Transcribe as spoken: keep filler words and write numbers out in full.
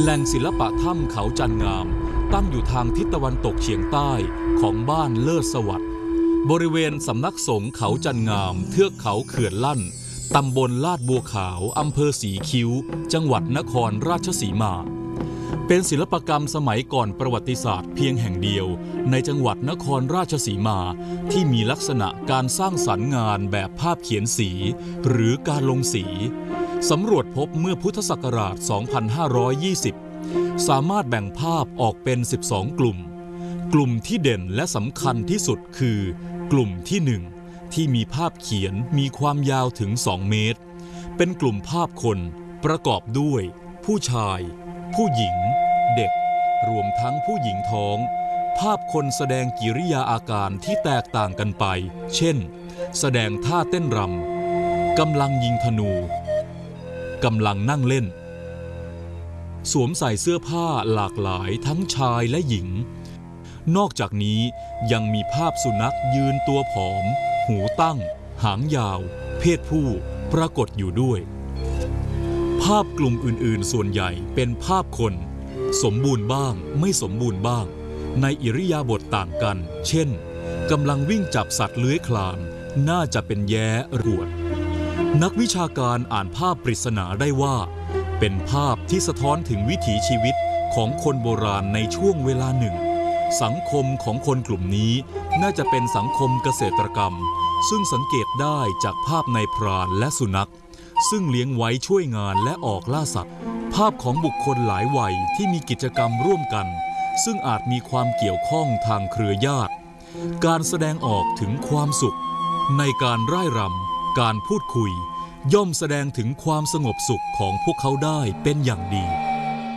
แหล่งศิลปะถ้ำเขาจันงามตั้งอยู่ทางทิศตะวันตกเฉียงใต้ของบ้านเลิศสวัสดิ์บริเวณสำนักสงฆ์เขาจันงามเทือกเขาเขื่อนลั่นตำบลลาดบัวขาวอำเภอสีคิ้วจังหวัดนครราชสีมาเป็นศิลปกรรมสมัยก่อนประวัติศาสตร์เพียงแห่งเดียวในจังหวัดนครราชสีมาที่มีลักษณะการสร้างสรรค์งานแบบภาพเขียนสีหรือการลงสีสำรวจพบเมื่อพุทธศักราช สองพันห้าร้อยยี่สิบ สามารถแบ่งภาพออกเป็น สิบสอง กลุ่มกลุ่มที่เด่นและสำคัญที่สุดคือกลุ่มที่หนึ่งที่มีภาพเขียนมีความยาวถึงสองเมตรเป็นกลุ่มภาพคนประกอบด้วยผู้ชายผู้หญิงเด็กรวมทั้งผู้หญิงท้องภาพคนแสดงกิริยาอาการที่แตกต่างกันไปเช่นแสดงท่าเต้นรำกำลังยิงธนูกำลังนั่งเล่นสวมใส่เสื้อผ้าหลากหลายทั้งชายและหญิงนอกจากนี้ยังมีภาพสุนัขยืนตัวผอมหูตั้งหางยาวเพศผู้ปรากฏอยู่ด้วยภาพกลุ่มอื่นๆส่วนใหญ่เป็นภาพคนสมบูรณ์บ้างไม่สมบูรณ์บ้างในอิริยาบถต่างกันเช่นกำลังวิ่งจับสัตว์เลื้อยคลานน่าจะเป็นแย้รวดนักวิชาการอ่านภาพปริศนาได้ว่าเป็นภาพที่สะท้อนถึงวิถีชีวิตของคนโบราณในช่วงเวลาหนึ่งสังคมของคนกลุ่มนี้น่าจะเป็นสังคมเกษตรกรรมซึ่งสังเกตได้จากภาพนายพรานและสุนัขซึ่งเลี้ยงไว้ช่วยงานและออกล่าสัตว์ภาพของบุคคลหลายวัยที่มีกิจกรรมร่วมกันซึ่งอาจมีความเกี่ยวข้องทางเครือญาติการแสดงออกถึงความสุขในการร่ายรำการพูดคุยย่อมแสดงถึงความสงบสุขของพวกเขาได้เป็นอย่างดี